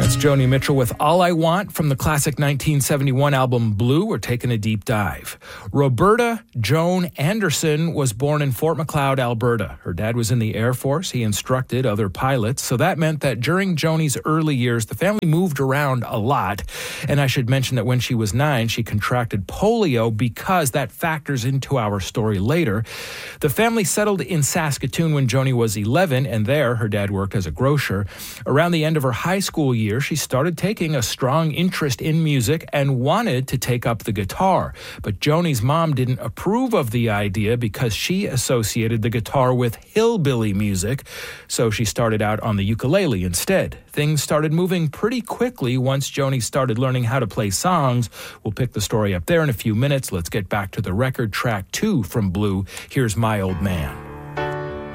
Joni Mitchell with All I Want from the classic 1971 album Blue. We're taking a deep dive. Roberta Joan Anderson was born in Fort Macleod, Alberta. Her dad was in the Air Force. He instructed other pilots. So that meant that during Joni's early years, the family moved around a lot. And I should mention that when she was 9, she contracted polio because that factors into our story later. The family settled in Saskatoon when Joni was 11, and there her dad worked as a grocer. Around the end of her high school year, she started taking a strong interest in music and wanted to take up the guitar. But Joni's mom didn't approve of the idea because she associated the guitar with hillbilly music, so she started out on the ukulele instead. Things started moving pretty quickly once Joni started learning how to play songs. We'll pick the story up there in a few minutes. Let's get back to the record, track 2 from Blue. Here's My Old Man.